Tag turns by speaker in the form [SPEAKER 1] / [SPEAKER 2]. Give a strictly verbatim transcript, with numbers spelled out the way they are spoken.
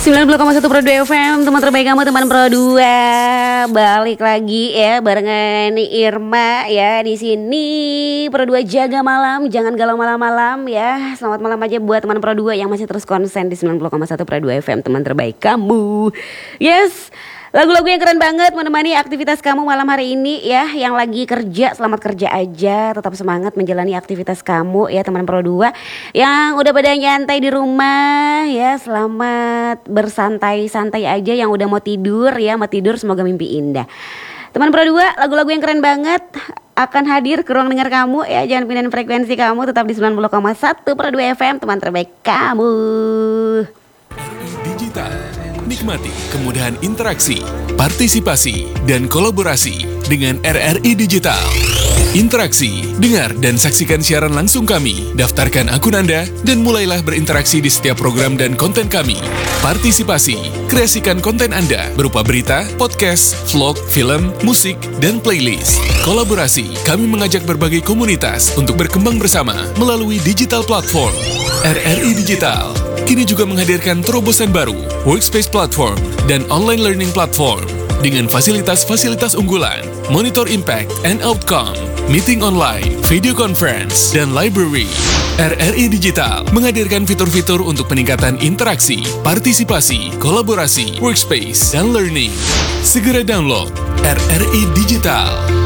[SPEAKER 1] sembilan puluh koma satu Pro dua F M, teman terbaik kamu, teman Pro dua. Balik lagi ya barengan Irma ya di sini. Pro dua jaga malam, jangan galau malam-malam ya. Selamat malam aja buat teman Pro dua yang masih terus konsen di sembilan puluh koma satu Pro dua F M, teman terbaik kamu. Yes. Lagu-lagu yang keren banget menemani aktivitas kamu malam hari ini ya. Yang lagi kerja, selamat kerja aja. Tetap semangat menjalani aktivitas kamu ya teman Pro dua. Yang udah pada nyantai di rumah ya, selamat bersantai-santai aja. Yang udah mau tidur ya, mau tidur semoga mimpi indah. Teman Pro dua, lagu-lagu yang keren banget akan hadir ke ruang dengar kamu ya. Jangan pindahin frekuensi kamu, tetap di sembilan puluh koma satu Pro dua F M, teman terbaik kamu.
[SPEAKER 2] Digital. Nikmati kemudahan interaksi, partisipasi, dan kolaborasi dengan R R I Digital. Interaksi, dengar dan saksikan siaran langsung kami, daftarkan akun Anda, dan mulailah berinteraksi di setiap program dan konten kami. Partisipasi, kreasikan konten Anda berupa berita, podcast, vlog, film, musik, dan playlist. Kolaborasi, kami mengajak berbagai komunitas untuk berkembang bersama melalui digital platform. R R I Digital kini juga menghadirkan terobosan baru, workspace platform, dan online learning platform dengan fasilitas-fasilitas unggulan, monitor impact and outcome, meeting online, video conference, dan library. R R I Digital menghadirkan fitur-fitur untuk peningkatan interaksi, partisipasi, kolaborasi, workspace, dan learning. Segera download R R I Digital.